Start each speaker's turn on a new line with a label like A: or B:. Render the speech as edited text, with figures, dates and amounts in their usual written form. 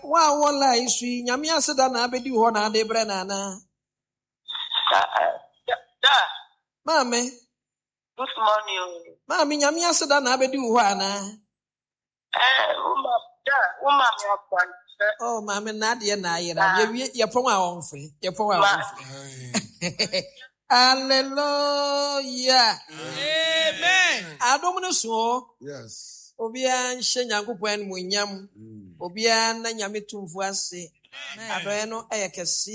A: Wa wala isu nyame aseda na abedi ho na ade bre na na. Mame.
B: Good morning.
A: Mame nyame aseda na abedi ho ana. Oh, mame na de na ayira. Ye pon a onfre. Ye pon a onfre. Hallelujah.
C: Amen.
A: Adom no so.
C: Yes.
A: Obia nhye Nyankopɔn mu nyam. Obia na nyame tumfu ase. Adoye no ayekese.